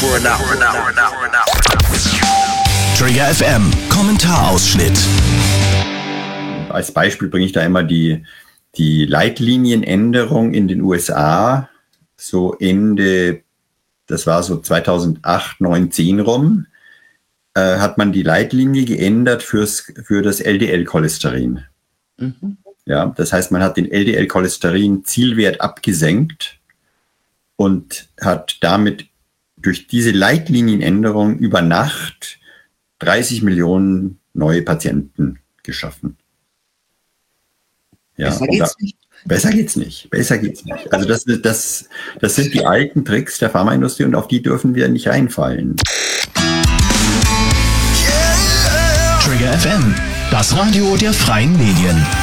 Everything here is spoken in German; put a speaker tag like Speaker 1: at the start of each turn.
Speaker 1: for an hour.
Speaker 2: Trigger FM, Kommentarausschnitt.
Speaker 3: Als Beispiel bringe ich da immer die Leitlinienänderung in den USA, so Ende, das war so 2008, 9, 10 rum, hat man die Leitlinie geändert für das LDL-Cholesterin. Mhm. Ja, das heißt, man hat den LDL-Cholesterin-Zielwert abgesenkt und hat damit durch diese Leitlinienänderung über Nacht 30 Millionen neue Patienten geschaffen. Ja, besser geht's nicht. Also das sind die alten Tricks der Pharmaindustrie und auf die dürfen wir nicht reinfallen.
Speaker 2: Trigger FM, das Radio der freien Medien.